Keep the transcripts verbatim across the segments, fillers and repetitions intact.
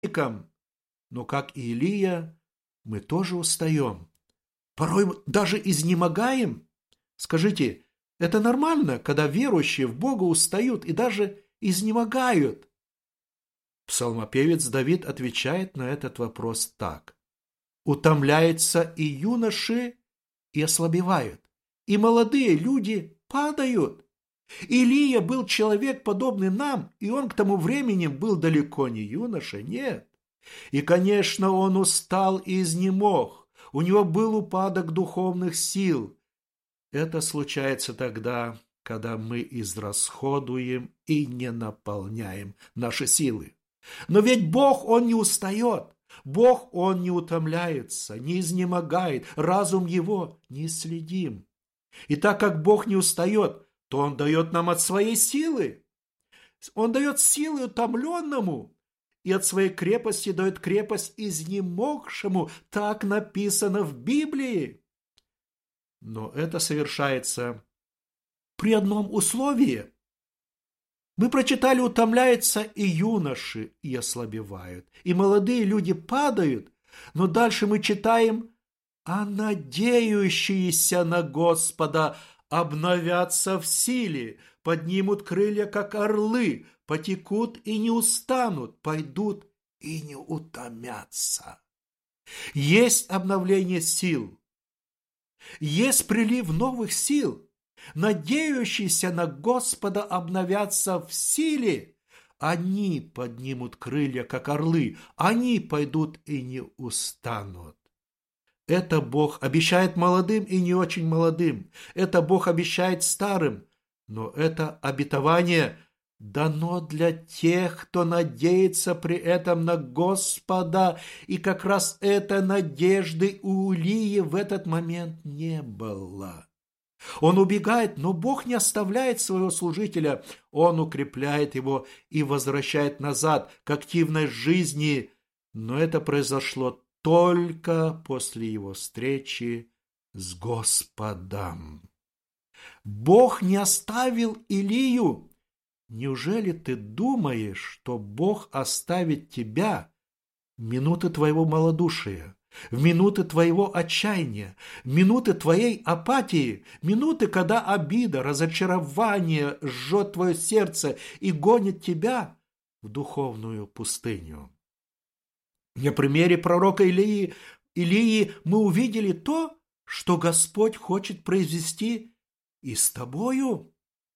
но, как и Илия, мы тоже устаем. Порой даже изнемогаем. Скажите, это нормально, когда верующие в Бога устают и даже изнемогают? Псалмопевец Давид отвечает на этот вопрос так. Утомляются и юноши, и ослабевают, и молодые люди падают. Илия был человек, подобный нам, и он к тому времени был далеко не юноша, нет. И, конечно, он устал и изнемог, у него был упадок духовных сил. Это случается тогда, когда мы израсходуем и не наполняем наши силы. Но ведь Бог, Он не устает, Бог, Он не утомляется, не изнемогает, разум Его не следим. И так как Бог не устает, то Он дает нам от своей силы. Он дает силы утомленному, и от своей крепости дает крепость изнемогшему. Так написано в Библии. Но это совершается при одном условии. Мы прочитали, утомляются и юноши, и ослабевают, и молодые люди падают. Но дальше мы читаем, а надеющиеся на Господа обновятся в силе, поднимут крылья, как орлы, потекут и не устанут, пойдут и не утомятся. Есть обновление сил, есть прилив новых сил. Надеющиеся на Господа обновятся в силе. Они поднимут крылья, как орлы, они пойдут и не устанут. Это Бог обещает молодым и не очень молодым. Это Бог обещает старым. Но это обетование дано для тех, кто надеется при этом на Господа. И как раз этой надежды у Илии в этот момент не было. Он убегает, но Бог не оставляет своего служителя. Он укрепляет его и возвращает назад к активной жизни. Но это произошло только после его встречи с Господом. Бог не оставил Илию. Неужели ты думаешь, что Бог оставит тебя в минуты твоего малодушия, в минуты твоего отчаяния, в минуты твоей апатии, минуты, когда обида, разочарование жжет твое сердце и гонит тебя в духовную пустыню? На примере пророка Илии, Илии мы увидели то, что Господь хочет произвести и с тобою.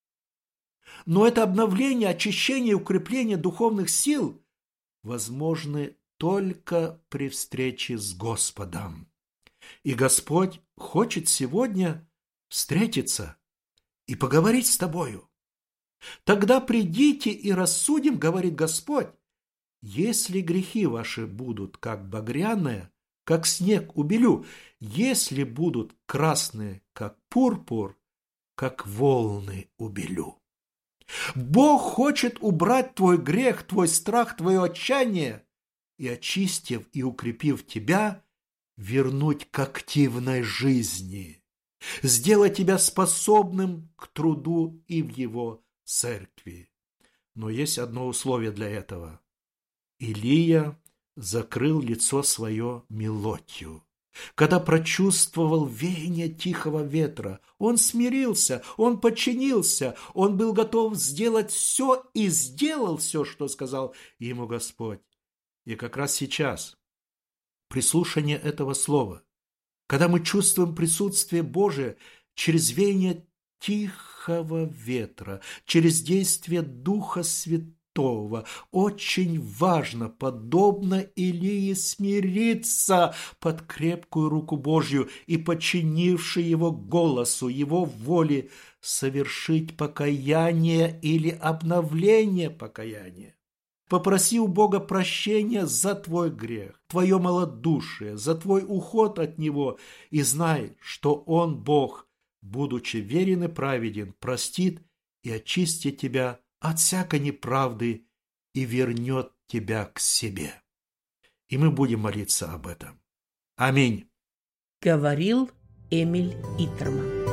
Но это обновление, очищение и укрепление духовных сил возможны только при встрече с Господом. И Господь хочет сегодня встретиться и поговорить с тобою. Тогда придите и рассудим, говорит Господь, если грехи ваши будут как багряные, как снег убелю, если будут красные, как пурпур, как волны убелю. Бог хочет убрать твой грех, твой страх, твое отчаяние и, очистив и укрепив тебя, вернуть к активной жизни, сделать тебя способным к труду и в Его церкви. Но есть одно условие для этого. Илия закрыл лицо свое мелодью. Когда прочувствовал веяние тихого ветра, он смирился, он подчинился, он был готов сделать все и сделал все, что сказал ему Господь. И как раз сейчас, при слушании этого слова, когда мы чувствуем присутствие Божие через веяние тихого ветра, через действие Духа Святого, очень важно, подобно Илии, смириться под крепкую руку Божью и, подчинивши его голосу, его воле, совершить покаяние или обновление покаяния. Попроси у Бога прощения за твой грех, твое малодушие, за твой уход от Него, и знай, что Он, Бог, будучи верен и праведен, простит и очистит тебя от всякой неправды и вернет тебя к себе. И мы будем молиться об этом. Аминь. Говорил Эмиль Итерман.